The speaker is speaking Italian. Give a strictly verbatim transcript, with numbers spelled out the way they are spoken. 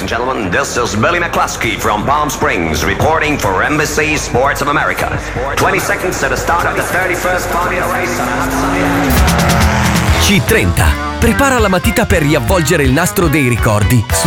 and gentlemen, this is Billy McCluskey from Palm Springs reporting for N B C Sports of America. twenty seconds to the start of the thirty-first Formula race on a hot Sunday. C trenta. Prepara la matita per riavvolgere il nastro dei ricordi su